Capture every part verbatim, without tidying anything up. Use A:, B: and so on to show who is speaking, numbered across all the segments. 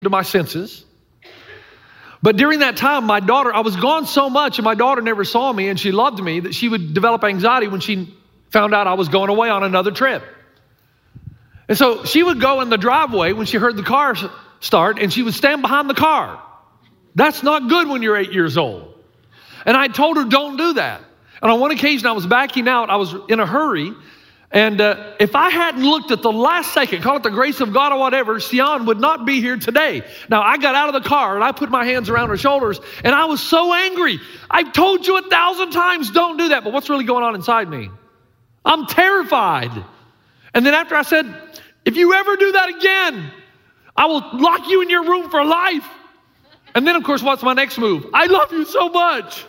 A: to my senses. But during that time, my daughter, I was gone so much and my daughter never saw me and she loved me that she would develop anxiety when she found out I was going away on another trip. And so she would go in the driveway when she heard the car start and she would stand behind the car. That's not good when you're eight years old. And I told her, don't do that. And on one occasion, I was backing out. I was in a hurry. And uh, if I hadn't looked at the last second, call it the grace of God or whatever, Sion would not be here today. Now, I got out of the car and I put my hands around her shoulders and I was so angry. I've told you a thousand times, don't do that. But what's really going on inside me? I'm terrified. And then after I said, if you ever do that again, I will lock you in your room for life. And then, of course, what's my next move? I love you so much.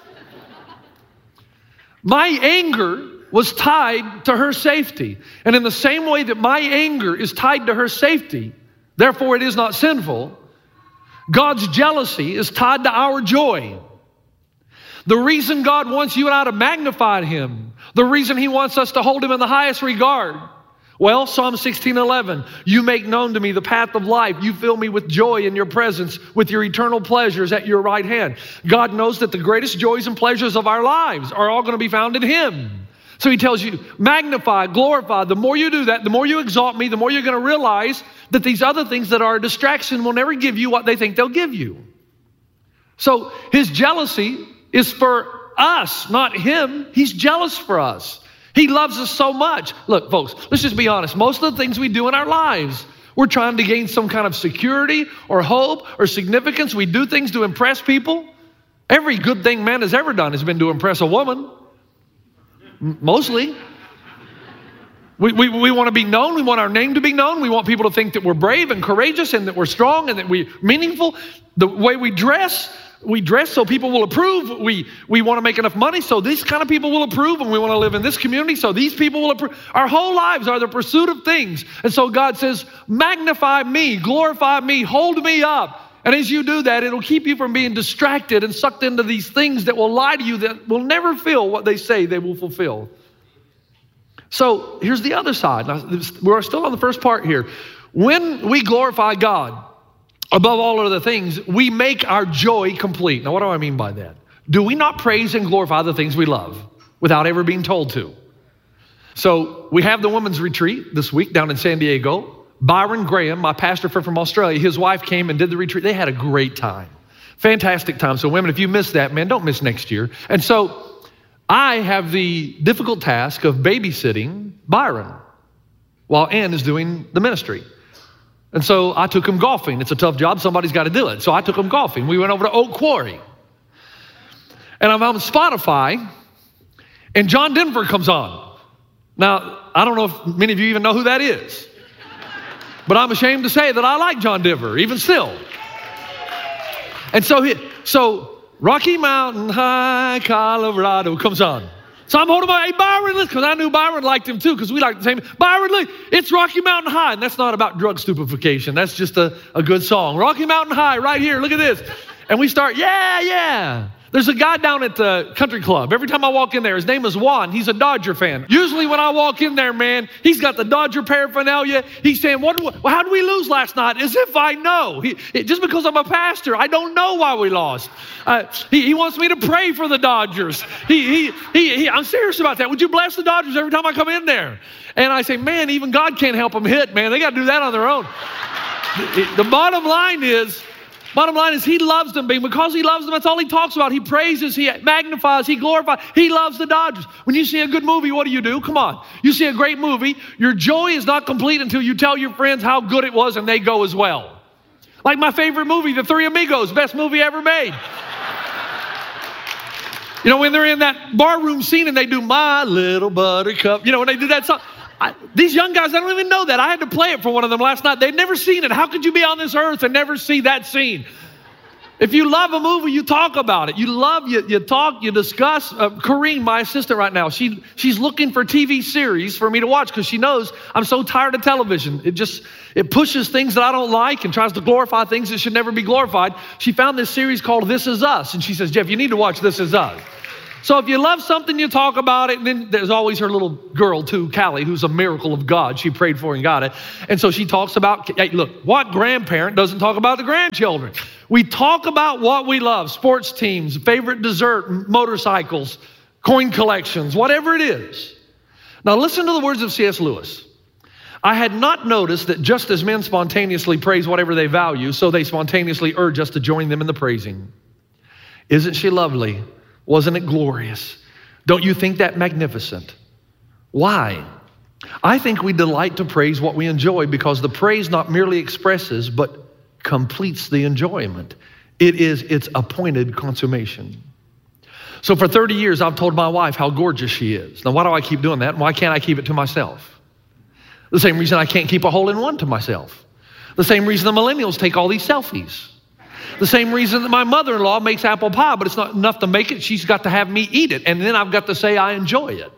A: My anger was tied to her safety. And in the same way that my anger is tied to her safety, therefore it is not sinful, God's jealousy is tied to our joy. The reason God wants you and I to magnify Him, the reason He wants us to hold Him in the highest regard, well, Psalm sixteen eleven, you make known to me the path of life. You fill me with joy in your presence, with your eternal pleasures at your right hand. God knows that the greatest joys and pleasures of our lives are all going to be found in Him. So He tells you, magnify, glorify. The more you do that, the more you exalt me, the more you're going to realize that these other things that are a distraction will never give you what they think they'll give you. So His jealousy is for us, not Him. He's jealous for us. He loves us so much. Look, folks, let's just be honest. Most of the things we do in our lives, we're trying to gain some kind of security or hope or significance. We do things to impress people. Every good thing man has ever done has been to impress a woman. Mostly. We, we, we want to be known. We want our name to be known. We want people to think that we're brave and courageous and that we're strong and that we're meaningful. The way we dress, we dress so people will approve. We, we want to make enough money so these kind of people will approve. And we want to live in this community so these people will approve. Our whole lives are the pursuit of things. And so God says, magnify me, glorify me, hold me up. And as you do that, it'll keep you from being distracted and sucked into these things that will lie to you that will never feel what they say they will fulfill. So here's the other side. Now, we're still on the first part here. When we glorify God above all other things, we make our joy complete. Now, what do I mean by that? Do we not praise and glorify the things we love without ever being told to? So we have the women's retreat this week down in San Diego. Byron Graham, my pastor friend from Australia, his wife came and did the retreat. They had a great time. Fantastic time. So women, if you miss that, man, don't miss next year. And so I have the difficult task of babysitting Byron while Ann is doing the ministry. And so I took him golfing. It's a tough job. Somebody's got to do it. So I took him golfing. We went over to Oak Quarry. And I'm on Spotify, and John Denver comes on. Now, I don't know if many of you even know who that is. But I'm ashamed to say that I like John Denver, even still. And so, he, so Rocky Mountain High, Colorado comes on. So I'm holding my, hey, Byron, listen, because I knew Byron liked him too, because we like the same. Byron, look, it's Rocky Mountain High. And that's not about drug stupefaction. That's just a, a good song. Rocky Mountain High, right here, look at this. And we start, yeah, yeah. There's a guy down at the country club. Every time I walk in there, his name is Juan. He's a Dodger fan. Usually when I walk in there, man, he's got the Dodger paraphernalia. He's saying, "What? Well, how did we lose last night?" As if I know. He, it, just because I'm a pastor, I don't know why we lost. Uh, he, he wants me to pray for the Dodgers. He, he, he, he, I'm serious about that. Would you bless the Dodgers every time I come in there? And I say, man, even God can't help them hit, man. They got to do that on their own. the, the bottom line is, Bottom line is he loves them. Because he loves them, that's all he talks about. He praises, he magnifies, he glorifies. He loves the Dodgers. When you see a good movie, what do you do? Come on. You see a great movie. Your joy is not complete until you tell your friends how good it was and they go as well. Like my favorite movie, The Three Amigos, best movie ever made. You know, when they're in that barroom scene and they do My Little Buttercup, you know, when they do that song. I, these young guys, I don't even know that. I had to play it for one of them last night. They'd never seen it. How could you be on this earth and never see that scene? If you love a movie, you talk about it. You love, you, you talk, you discuss. Uh, Corrine, my assistant right now, she she's looking for T V series for me to watch because she knows I'm so tired of television. It just, it pushes things that I don't like and tries to glorify things that should never be glorified. She found this series called This Is Us. And she says, Jeff, you need to watch This Is Us. So if you love something, you talk about it. And then there's always her little girl too, Callie, who's a miracle of God. She prayed for and got it. And so she talks about, hey, look, what grandparent doesn't talk about the grandchildren? We talk about what we love, sports teams, favorite dessert, motorcycles, coin collections, whatever it is. Now listen to the words of C S Lewis. I had not noticed that just as men spontaneously praise whatever they value, so they spontaneously urge us to join them in the praising. Isn't she lovely? Wasn't it glorious? Don't you think that magnificent? Why? I think we delight to praise what we enjoy because the praise not merely expresses, but completes the enjoyment. It is its appointed consummation. So for thirty years, I've told my wife how gorgeous she is. Now, why do I keep doing that? Why can't I keep it to myself? The same reason I can't keep a hole-in-one to myself. The same reason the millennials take all these selfies. The same reason that my mother-in-law makes apple pie, but it's not enough to make it. She's got to have me eat it, and then I've got to say I enjoy it.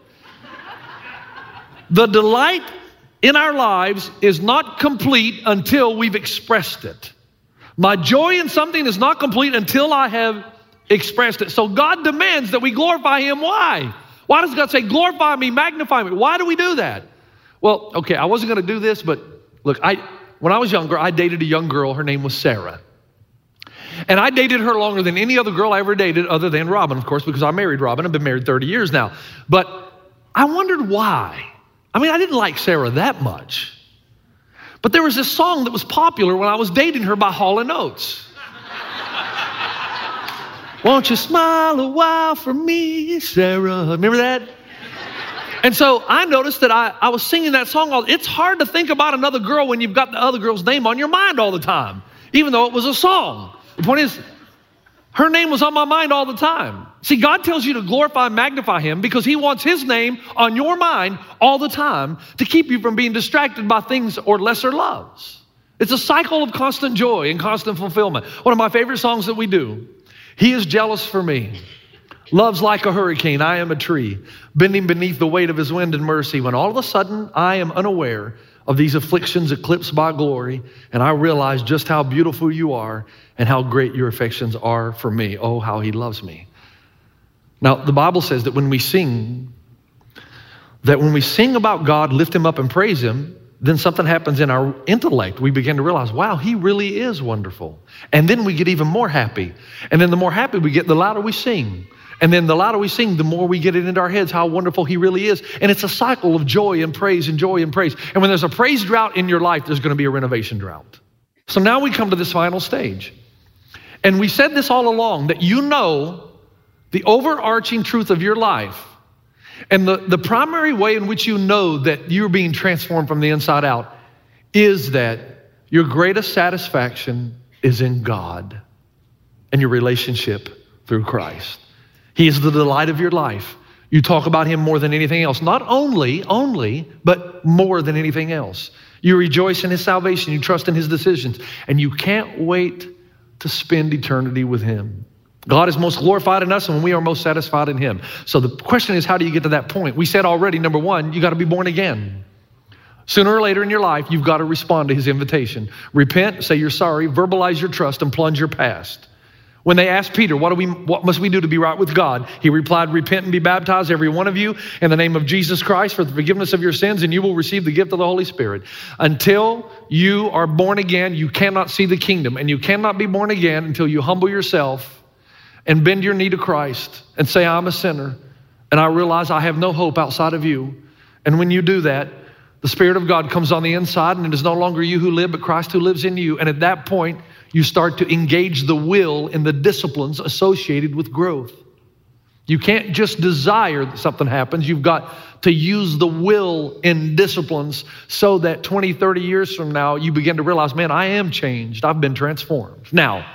A: The delight in our lives is not complete until we've expressed it. My joy in something is not complete until I have expressed it. So God demands that we glorify Him. Why? Why does God say, glorify me, magnify me? Why do we do that? Well, okay, I wasn't going to do this, but look, I when I was younger, I dated a young girl. Her name was Sarah. And I dated her longer than any other girl I ever dated, other than Robin, of course, because I married Robin. I've been married thirty years now. But I wondered why. I mean, I didn't like Sarah that much. But there was this song that was popular when I was dating her by Hall and Oates. Won't you smile a while for me, Sarah? Remember that? And so I noticed that I, I was singing that song. All, it's hard to think about another girl when you've got the other girl's name on your mind all the time, even though it was a song. The point is, her name was on my mind all the time. See, God tells you to glorify and magnify Him because He wants His name on your mind all the time to keep you from being distracted by things or lesser loves. It's a cycle of constant joy and constant fulfillment. One of my favorite songs that we do, He is jealous for me. Love's like a hurricane, I am a tree, bending beneath the weight of His wind and mercy. When all of a sudden I am unaware of these afflictions eclipsed by glory, and I realize just how beautiful you are and how great your affections are for me. Oh, how He loves me. Now, the Bible says that when we sing, that when we sing about God, lift Him up and praise Him, then something happens in our intellect. We begin to realize, wow, He really is wonderful. And then we get even more happy. And then the more happy we get, the louder we sing. And then the louder we sing, the more we get it into our heads how wonderful He really is. And it's a cycle of joy and praise and joy and praise. And when there's a praise drought in your life, there's going to be a renovation drought. So now we come to this final stage. And we said this all along, that you know the overarching truth of your life. And the, the primary way in which you know that you're being transformed from the inside out is that your greatest satisfaction is in God and your relationship through Christ. He is the delight of your life. You talk about Him more than anything else. Not only, only, but more than anything else. You rejoice in His salvation. You trust in His decisions. And you can't wait to spend eternity with Him. God is most glorified in us when we are most satisfied in Him. So the question is, how do you get to that point? We said already, number one, you got to be born again. Sooner or later in your life, you've got to respond to His invitation. Repent, say you're sorry, verbalize your trust, and plunge your past. When they asked Peter, what do we, what must we do to be right with God? He replied, repent and be baptized, every one of you, in the name of Jesus Christ for the forgiveness of your sins, and you will receive the gift of the Holy Spirit. Until you are born again, you cannot see the kingdom, and you cannot be born again until you humble yourself and bend your knee to Christ and say, I'm a sinner, and I realize I have no hope outside of you. And when you do that, the Spirit of God comes on the inside, and it is no longer you who live, but Christ who lives in you. And at that point, you start to engage the will in the disciplines associated with growth. You can't just desire that something happens. You've got to use the will in disciplines so that twenty, thirty years from now, you begin to realize, man, I am changed. I've been transformed. Now,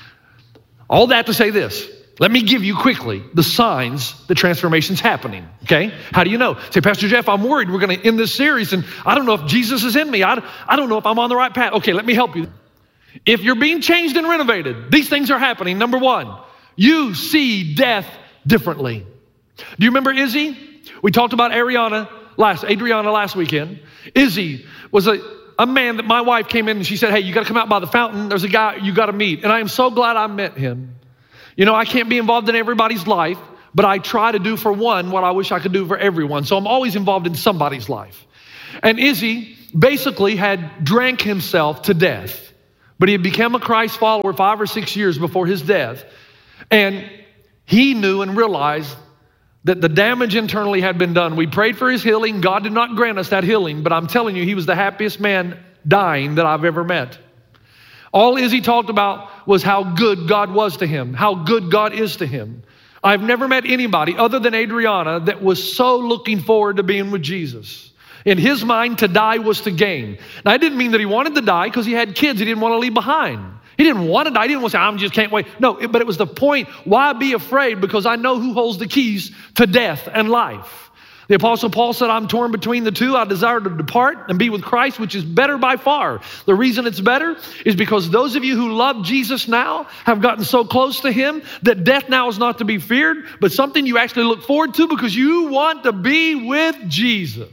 A: all that to say this. Let me give you quickly the signs that transformation's happening, okay? How do you know? Say, Pastor Jeff, I'm worried we're going to end this series, and I don't know if Jesus is in me. I, I don't know if I'm on the right path. Okay, let me help you. If you're being changed and renovated, these things are happening. Number one, you see death differently. Do you remember Izzy? We talked about Ariana last, Adriana last weekend. Izzy was a, a man that my wife came in and she said, hey, you got to come out by the fountain. There's a guy you got to meet. And I am so glad I met him. You know, I can't be involved in everybody's life, but I try to do for one what I wish I could do for everyone. So I'm always involved in somebody's life. And Izzy basically had drank himself to death, but he had become a Christ follower five or six years before his death. And he knew and realized that the damage internally had been done. We prayed for his healing. God did not grant us that healing, but I'm telling you, he was the happiest man dying that I've ever met. All Izzy talked about was how good God was to him, how good God is to him. I've never met anybody other than Adriana that was so looking forward to being with Jesus. In his mind, to die was to gain. Now, I didn't mean that he wanted to die because he had kids he didn't want to leave behind. He didn't want to die. He didn't want to say, I just can't wait. No, it, but it was the point, why be afraid? Because I know who holds the keys to death and life. The Apostle Paul said, I'm torn between the two. I desire to depart and be with Christ, which is better by far. The reason it's better is because those of you who love Jesus now have gotten so close to him that death now is not to be feared, but something you actually look forward to because you want to be with Jesus.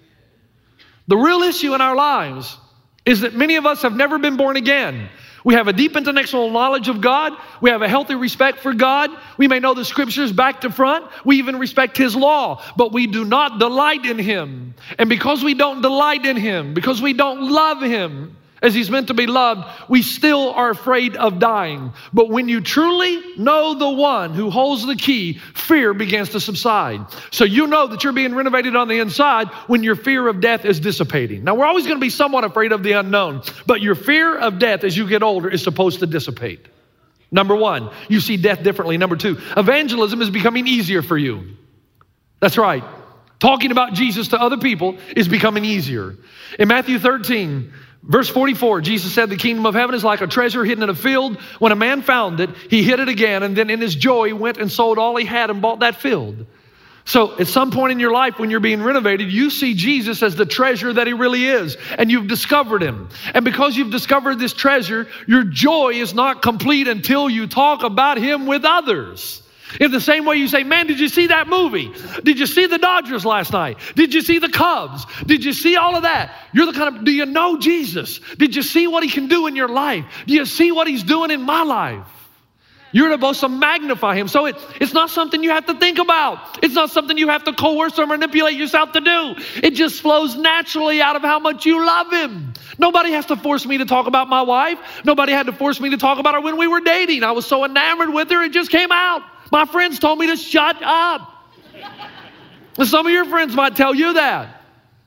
A: The real issue in our lives is that many of us have never been born again. We have a deep intellectual knowledge of God. We have a healthy respect for God. We may know the scriptures back to front. We even respect his law, but we do not delight in him. And because we don't delight in him, because we don't love him as he's meant to be loved, we still are afraid of dying. But when you truly know the one who holds the key, fear begins to subside. So you know that you're being renovated on the inside when your fear of death is dissipating. Now, we're always going to be somewhat afraid of the unknown, but your fear of death as you get older is supposed to dissipate. Number one, you see death differently. Number two, evangelism is becoming easier for you. That's right. Talking about Jesus to other people is becoming easier. In Matthew thirteen, verse forty-four, Jesus said, the kingdom of heaven is like a treasure hidden in a field. When a man found it, he hid it again, and then in his joy, he went and sold all he had and bought that field. So at some point in your life when you're being renovated, you see Jesus as the treasure that he really is, and you've discovered him. And because you've discovered this treasure, your joy is not complete until you talk about him with others. In the same way you say, man, did you see that movie? Did you see the Dodgers last night? Did you see the Cubs? Did you see all of that? You're the kind of, do you know Jesus? Did you see what he can do in your life? Do you see what he's doing in my life? You're supposed to magnify him. So it, it's not something you have to think about. It's not something you have to coerce or manipulate yourself to do. It just flows naturally out of how much you love him. Nobody has to force me to talk about my wife. Nobody had to force me to talk about her when we were dating. I was so enamored with her, it just came out. My friends told me to shut up. And some of your friends might tell you that.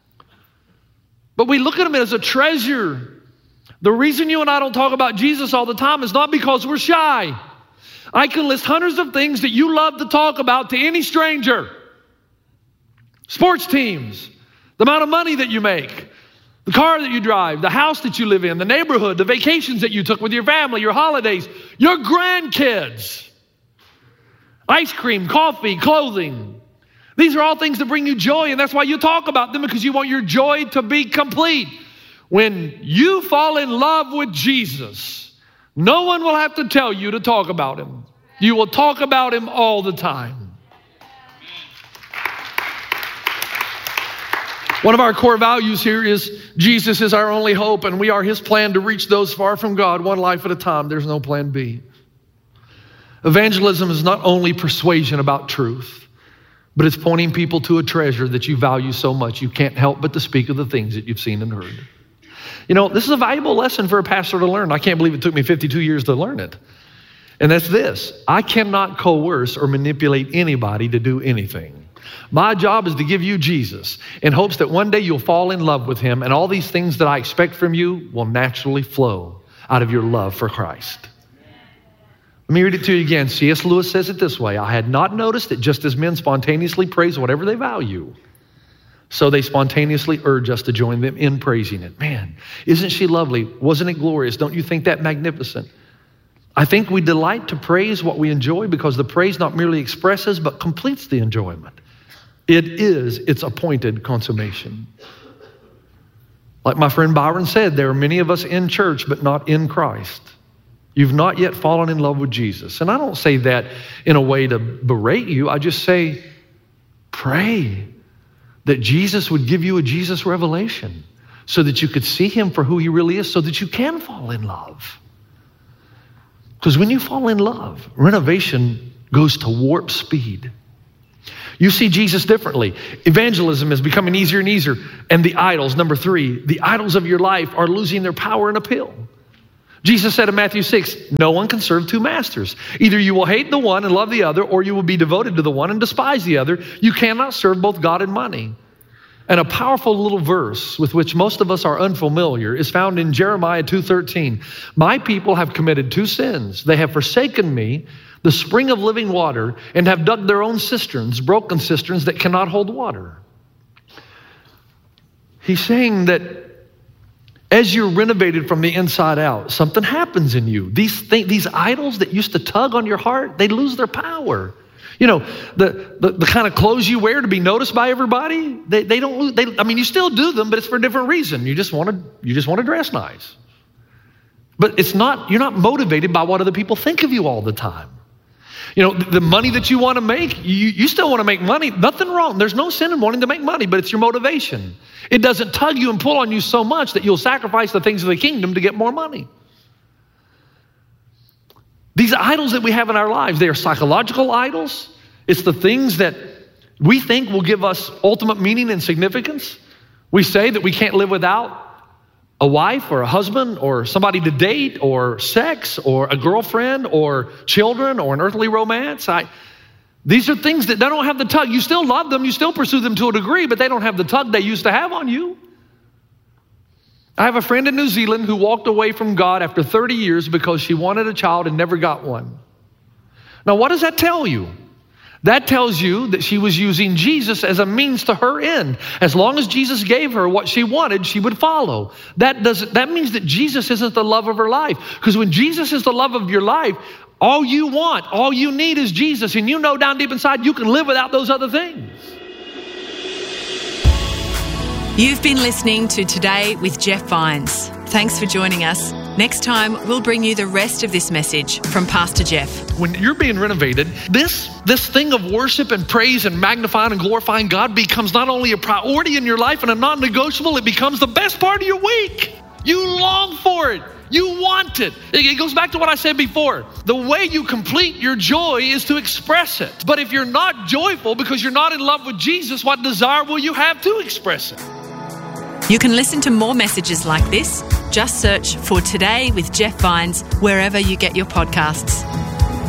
A: But we look at him as a treasure. The reason you and I don't talk about Jesus all the time is not because we're shy. I can list hundreds of things that you love to talk about to any stranger. Sports teams, the amount of money that you make, the car that you drive, the house that you live in, the neighborhood, the vacations that you took with your family, your holidays, your grandkids. Ice cream, coffee, clothing. These are all things that bring you joy, and that's why you talk about them, because you want your joy to be complete. When you fall in love with Jesus, no one will have to tell you to talk about him. You will talk about him all the time. One of our core values here is Jesus is our only hope, and we are his plan to reach those far from God, one life at a time. There's no plan B. Evangelism is not only persuasion about truth, but it's pointing people to a treasure that you value so much you can't help but to speak of the things that you've seen and heard. You know, this is a valuable lesson for a pastor to learn. I can't believe it took me fifty-two years to learn it. And that's this: I cannot coerce or manipulate anybody to do anything. My job is to give you Jesus in hopes that one day you'll fall in love with him, and all these things that I expect from you will naturally flow out of your love for Christ. Let me read it to you again. C S Lewis says it this way: I had not noticed that just as men spontaneously praise whatever they value, so they spontaneously urge us to join them in praising it. Man, isn't she lovely? Wasn't it glorious? Don't you think that magnificent? I think we delight to praise what we enjoy because the praise not merely expresses but completes the enjoyment. It is its appointed consummation. Like my friend Byron said, there are many of us in church but not in Christ. You've not yet fallen in love with Jesus. And I don't say that in a way to berate you. I just say, pray that Jesus would give you a Jesus revelation so that you could see him for who he really is, so that you can fall in love. Because when you fall in love, renovation goes to warp speed. You see Jesus differently. Evangelism is becoming easier and easier. And the idols, number three, the idols of your life are losing their power and appeal. Jesus said in Matthew six, no one can serve two masters. Either you will hate the one and love the other, or you will be devoted to the one and despise the other. You cannot serve both God and money. And a powerful little verse with which most of us are unfamiliar is found in Jeremiah two thirteen. My people have committed two sins. They have forsaken me, the spring of living water, and have dug their own cisterns, broken cisterns that cannot hold water. He's saying that as you're renovated from the inside out, something happens in you. These th- these idols that used to tug on your heart, they lose their power. You know, the, the, the kind of clothes you wear to be noticed by everybody, they, they don't lose, they, I mean, you still do them, but it's for a different reason. You just want to, you just want to dress nice. But it's not, you're not motivated by what other people think of you all the time. You know, the money that you want to make, you, you still want to make money. Nothing wrong. There's no sin in wanting to make money, but it's your motivation. It doesn't tug you and pull on you so much that you'll sacrifice the things of the kingdom to get more money. These idols that we have in our lives, they are psychological idols. It's the things that we think will give us ultimate meaning and significance. We say that we can't live without a wife or a husband or somebody to date or sex or a girlfriend or children or an earthly romance. I, these are things that they don't have the tug. You still love them. You still pursue them to a degree, but they don't have the tug they used to have on you. I have a friend in New Zealand who walked away from God after thirty years because she wanted a child and never got one. Now, what does that tell you? That tells you that she was using Jesus as a means to her end. As long as Jesus gave her what she wanted, she would follow. That doesn't, that means that Jesus isn't the love of her life. Because when Jesus is the love of your life, all you want, all you need is Jesus. And you know down deep inside you can live without those other things.
B: You've been listening to Today with Jeff Vines. Thanks for joining us. Next time, we'll bring you the rest of this message from Pastor Jeff.
A: When you're being renovated, this, this thing of worship and praise and magnifying and glorifying God becomes not only a priority in your life and a non-negotiable, it becomes the best part of your week. You long for it. You want it. It goes back to what I said before. The way you complete your joy is to express it. But if you're not joyful because you're not in love with Jesus, what desire will you have to express it?
B: You can listen to more messages like this. Just search for Today with Jeff Vines wherever you get your podcasts.